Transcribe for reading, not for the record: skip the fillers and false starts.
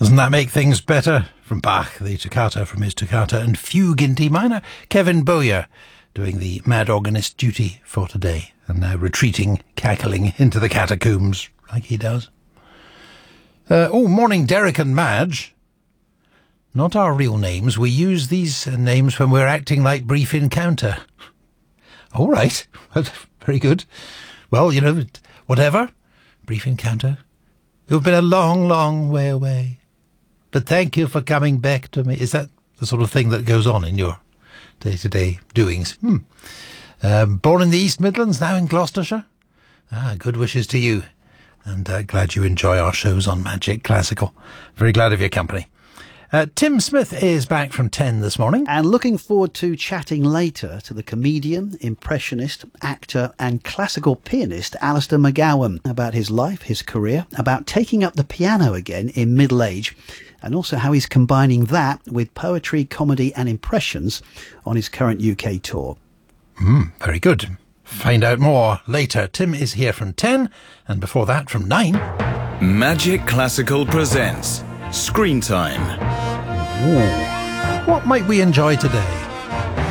Doesn't that make things better? From Bach, the toccata from his toccata and fugue in D minor, Kevin Bowyer doing the mad organist duty for today, and now retreating, cackling into the catacombs like he does. Morning Derek and Madge. Not our real names. We use these names when we're acting like Brief Encounter. All right. Very good. Well, whatever. Brief Encounter. You've been a long, long way away. But thank you for coming back to me. Is that the sort of thing that goes on in your day-to-day doings? Born in the East Midlands, now in Gloucestershire? Good wishes to you. And glad you enjoy our shows on Magic Classical. Very glad of your company. Tim Smith is back from 10 this morning. And looking forward to chatting later to the comedian, impressionist, actor and classical pianist Alistair McGowan about his life, his career, about taking up the piano again in middle age, and also how he's combining that with poetry, comedy and impressions on his current UK tour. Very good. Find out more later. Tim is here from 10, and before that from 9. Magic Classical presents Screen Time. What might we enjoy today?